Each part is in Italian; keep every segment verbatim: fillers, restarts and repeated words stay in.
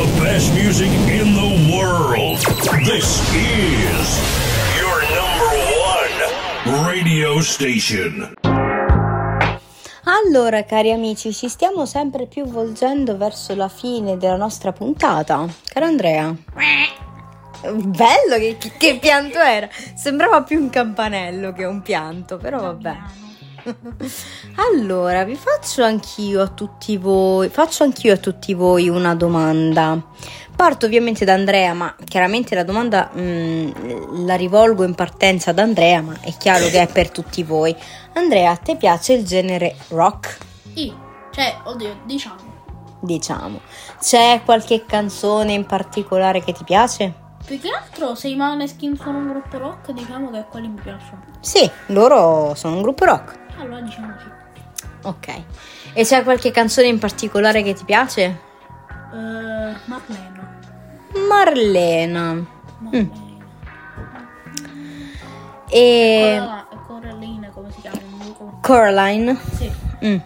The best music in the world. This is your number one radio station. Allora, cari amici, ci stiamo sempre più volgendo verso la fine della nostra puntata. Caro Andrea. Bello, che, che, che pianto era. Sembrava più un campanello che un pianto, però vabbè. Allora, vi faccio anch'io a tutti voi, faccio anch'io a tutti voi una domanda. Parto ovviamente da Andrea, ma chiaramente la domanda mh, la rivolgo in partenza ad Andrea, ma è chiaro che è per tutti voi. Andrea, a te piace il genere rock? Sì, cioè, oddio, diciamo. Diciamo. C'è qualche canzone in particolare che ti piace? Più che altro, se i Maneskin sono un gruppo rock, diciamo che quelli mi piacciono. Sì, loro sono un gruppo rock. Allora diciamo sì. Ok. E c'è qualche canzone in particolare che ti piace? Uh, Marlena. Marlena. Marlena. Mm. E Coraline, Coraline, come si chiama? Coraline? Sì. Mm.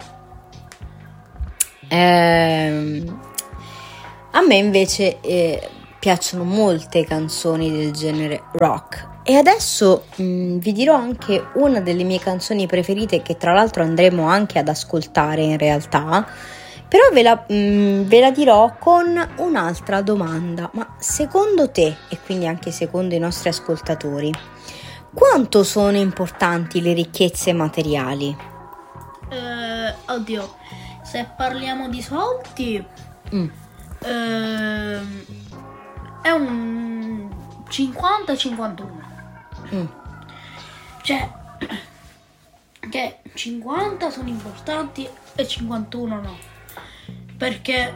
Ehm, a me invece eh, piacciono molte canzoni del genere rock. E adesso mh, vi dirò anche una delle mie canzoni preferite, che tra l'altro andremo anche ad ascoltare in realtà, però ve la, mh, ve la dirò con un'altra domanda. Ma secondo te, e quindi anche secondo i nostri ascoltatori, quanto sono importanti le ricchezze materiali? Eh, oddio, se parliamo di soldi, Mm. ehm, è un cinquanta cinquantuno. Mm. Cioè, che cinquanta sono importanti e cinquantuno no. Perché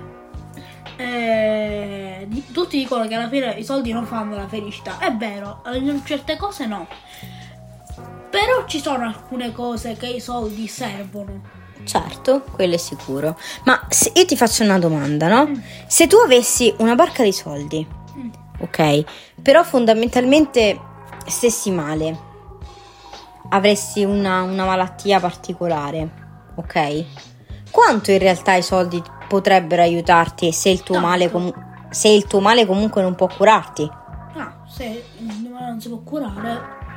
eh, di- tutti dicono che alla fine i soldi non fanno la felicità. È vero, in certe cose no. Però ci sono alcune cose che i soldi servono. Certo, quello è sicuro. Ma se io ti faccio una domanda, no? Mm. Se tu avessi una barca di soldi, Mm. ok, però fondamentalmente stessi male, avresti una, una malattia particolare, ok? Quanto in realtà i soldi potrebbero aiutarti se il tuo Tanto. male comu- se il tuo male comunque non può curarti? Ah, se il male non si può curare,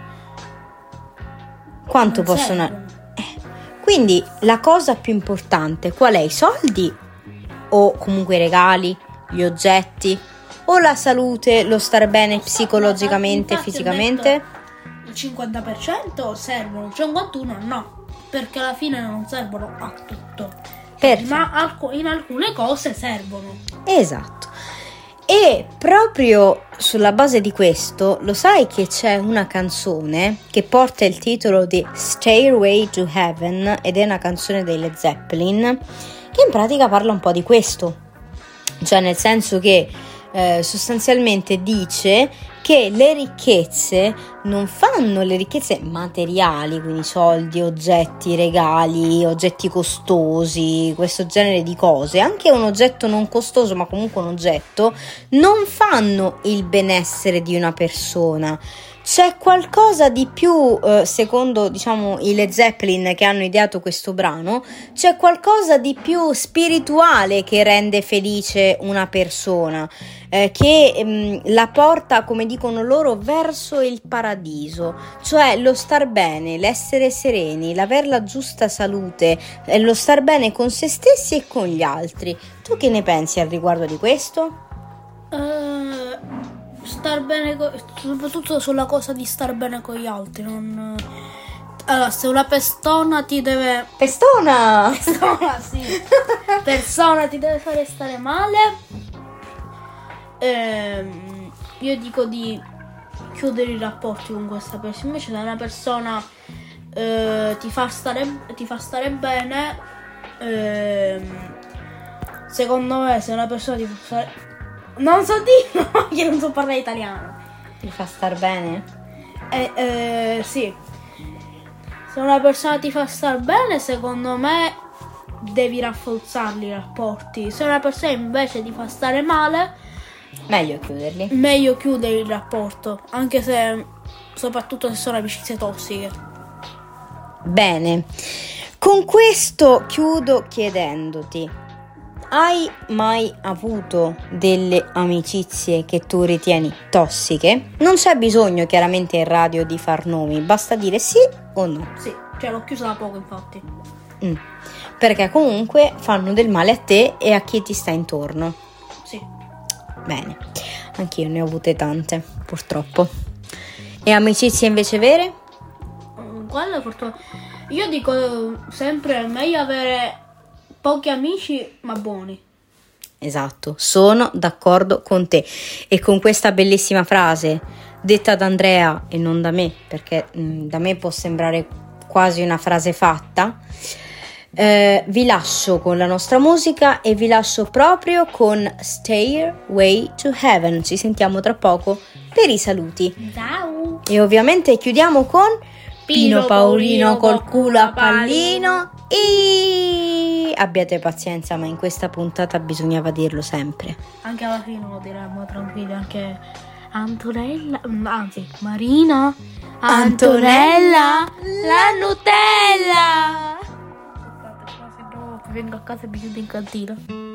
Quanto non possono... servono. Quindi la cosa più importante qual è? I soldi o comunque i regali, gli oggetti o la salute, lo star bene psicologicamente e Infatti ho fisicamente? detto, il cinquanta per cento servono, il cinquantuno per cento no, perché alla fine non servono a tutto. Perfetto. Ma alc- in alcune cose servono. Esatto. E proprio sulla base di questo, lo sai che c'è una canzone che porta il titolo di Stairway to Heaven ed è una canzone dei Led Zeppelin che in pratica parla un po' di questo, cioè nel senso che eh, sostanzialmente dice che le ricchezze non fanno le ricchezze materiali, quindi soldi, oggetti, regali, oggetti costosi, questo genere di cose, anche un oggetto non costoso ma comunque un oggetto, non fanno il benessere di una persona. C'è qualcosa di più, eh, secondo diciamo i Led Zeppelin che hanno ideato questo brano, c'è qualcosa di più spirituale che rende felice una persona, eh, che mh, la porta, come dicono loro, verso il paradiso, cioè lo star bene, l'essere sereni, l'aver la giusta salute, eh, lo star bene con se stessi e con gli altri. Tu che ne pensi al riguardo di questo? Eh, star bene, co- soprattutto sulla cosa di star bene con gli altri. Non... Allora, se una persona ti deve. Pestona! Persona, sì. Persona ti deve fare stare male. Ehm, io dico di chiudere i rapporti con questa persona. Invece, se una persona eh, ti fa stare, ti fa stare bene, ehm, secondo me, se una persona ti fa stare. Non so dire, io non so parlare italiano. Ti fa star bene? Eh, eh, sì. Se una persona ti fa star bene, secondo me devi rafforzarli i rapporti. Se una persona invece ti fa stare male, Meglio chiuderli. meglio chiudere il rapporto, anche se, soprattutto se sono amicizie tossiche. Bene, con questo chiudo chiedendoti: hai mai avuto delle amicizie che tu ritieni tossiche? Non c'è bisogno chiaramente in radio di far nomi, basta dire sì o no. Sì, cioè l'ho chiusa da poco infatti. Mm. Perché comunque fanno del male a te e a chi ti sta intorno. Sì. Bene, anch'io ne ho avute tante, purtroppo. E amicizie invece vere? Mm, Quello purtroppo. Io dico sempre è meglio avere pochi amici ma buoni. Esatto, sono d'accordo con te. E con questa bellissima frase detta da Andrea e non da me, perché mh, da me può sembrare quasi una frase fatta, eh, vi lascio con la nostra musica e vi lascio proprio con Stairway to Heaven. Ci sentiamo tra poco per i saluti. Ciao. E ovviamente chiudiamo con Pino Paolino col culo a pallino. E abbiate pazienza, ma in questa puntata bisognava dirlo sempre. Anche alla fine lo diremmo tranquilli, anche Antonella, anzi Marina, Antonella, la Nutella. Aspetta, se no vengo a casa e mi chiudo in cantina.